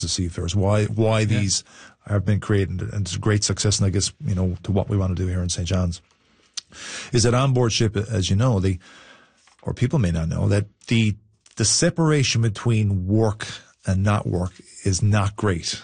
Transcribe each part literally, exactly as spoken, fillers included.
the seafarers, why why these yeah. have been created, and it's a great success, and I guess, you know, to what we want to do here in Saint John's, is that on board ship, as you know, the or people may not know, that the the separation between work and not work is not great.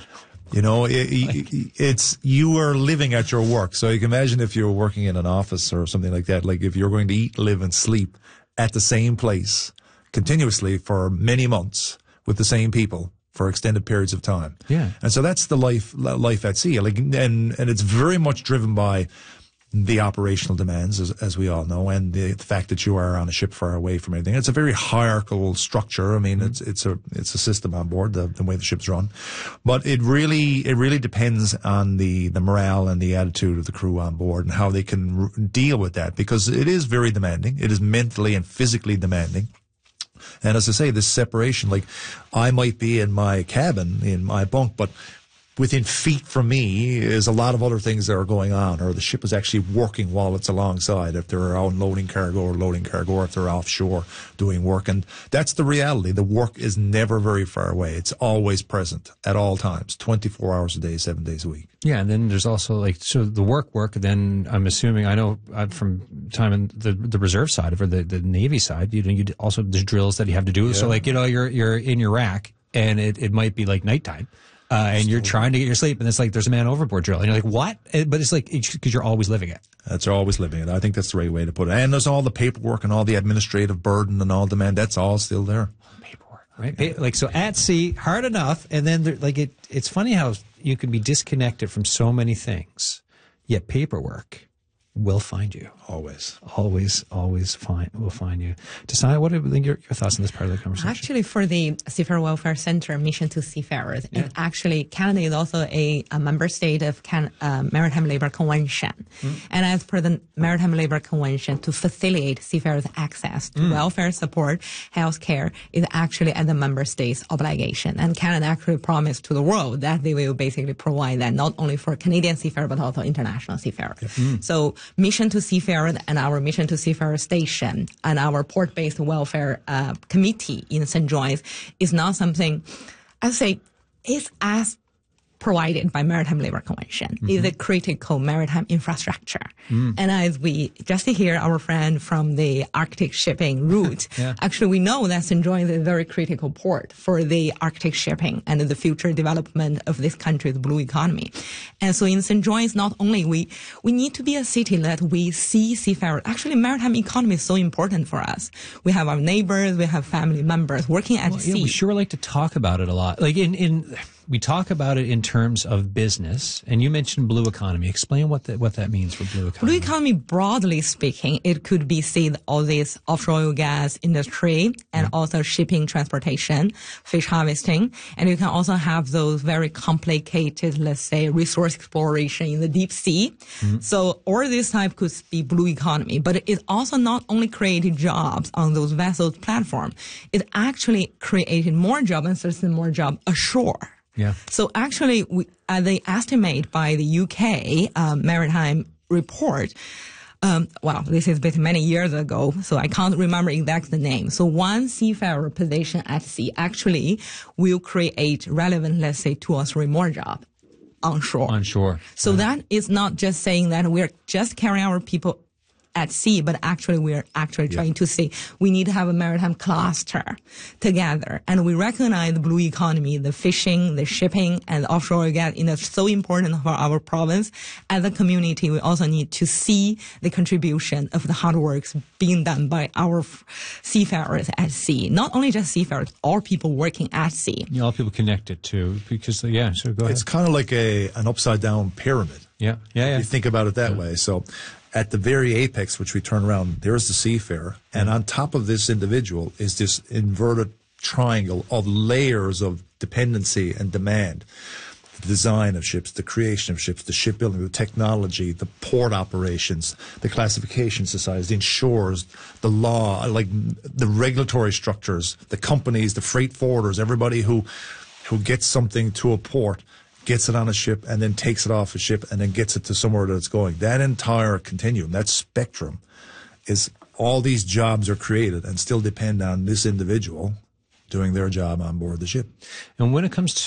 You know, it, it's, you are living at your work. So you can imagine if you're working in an office or something like that, like if you're going to eat, live, and sleep at the same place continuously for many months with the same people for extended periods of time. Yeah. And so that's the life, life at sea. Like, and, and it's very much driven by the operational demands, as, as we all know, and the, the fact that you are on a ship far away from anything. It's a very hierarchical structure. I mean, mm-hmm. it's, it's a, it's a system on board, the, the way the ship's run. But it really, it really depends on the, the morale and the attitude of the crew on board and how they can r- deal with that, because it is very demanding. It is mentally and physically demanding. And as I say, this separation, like, I might be in my cabin, in my bunk, but within feet from me is a lot of other things that are going on, or the ship is actually working while it's alongside, if they're unloading cargo or loading cargo, or if they're offshore doing work. And that's the reality. The work is never very far away. It's always present at all times, twenty-four hours a day, seven days a week. Yeah, and then there's also, like, so the work work, then I'm assuming, I know from time in the the reserve side or the, the Navy side, you know, you also, there's drills that you have to do. Yeah. So, like, you know, you're you're in your rack, and it, it might be like nighttime. Uh, and you're trying to get your sleep, and it's like there's a man overboard drill, and you're like, what? But it's like, because you're always living it. That's always living it. I think that's the right way to put it. And there's all the paperwork and all the administrative burden and all demand. That's all still there. Paperwork, right? Yeah. Like, so at sea, hard enough, and then there, like it. It's funny how you can be disconnected from so many things, yet paperwork will find you. Always. Always, always find, will find you. Desai, what are your, your thoughts on this part of the conversation? Actually, for the Seafarer Welfare Center, Mission to Seafarers, yeah. and actually Canada is also a, a member state of Can, uh, Maritime Labor Convention. Mm. And as per the Maritime Labor Convention, to facilitate seafarers' access to mm. welfare support, health care, is actually at the member state's obligation. And Canada actually promised to the world that they will basically provide that not only for Canadian seafarers, but also international seafarers. Yeah. Mm. So Mission to Seafarers and our Mission to Seafarer Station and our port-based welfare uh, committee in Saint John's is not something, I say, is as provided by Maritime Labor Convention. Mm-hmm. Is a critical maritime infrastructure. Mm. And as we just hear our friend from the Arctic shipping route, yeah. actually we know that Saint John's is a very critical port for the Arctic shipping and the future development of this country's blue economy. And so in Saint John's, not only we, we need to be a city that we see seafarers. Actually, maritime economy is so important for us. We have our neighbors, we have family members working at well, sea. Yeah, we sure like to talk about it a lot. Like in, in, we talk about it in terms of business, and you mentioned blue economy. Explain what that what that means for blue economy. Blue economy, broadly speaking, it could be seen all this offshore oil gas industry and mm-hmm. also shipping, transportation, fish harvesting, and you can also have those very complicated, let's say, resource exploration in the deep sea. Mm-hmm. So all this type could be blue economy, but it also not only created jobs on those vessels platform, it actually created more jobs and certainly more jobs ashore. Yeah. So actually, we, uh, they estimate by the U K um, maritime report. Um, well, this is been many years ago, so I can't remember exact the name. So one seafarer position at sea actually will create relevant, let's say, two or three more jobs onshore. Onshore. So yeah. that is not just saying that we're just carrying our people at sea, but actually we're actually yeah. trying to say we need to have a maritime cluster together. And we recognize the blue economy, the fishing, the shipping, and the offshore oil gas is so important for our province. As a community, we also need to see the contribution of the hard works being done by our seafarers at sea. Not only just seafarers, all people working at sea. Yeah, all people connected to, because, yeah, so go ahead. It's kind of like a an upside-down pyramid. Yeah, yeah, yeah. You think about it that yeah. way. So at the very apex, which we turn around, there's the seafarer. And on top of this individual is this inverted triangle of layers of dependency and demand. The design of ships, the creation of ships, the shipbuilding, the technology, the port operations, the classification societies, the insurers, the law, like the regulatory structures, the companies, the freight forwarders, everybody who who gets something to a port, gets it on a ship, and then takes it off a ship, and then gets it to somewhere that it's going. That entire continuum, that spectrum, is all these jobs are created and still depend on this individual doing their job on board the ship. And when it comes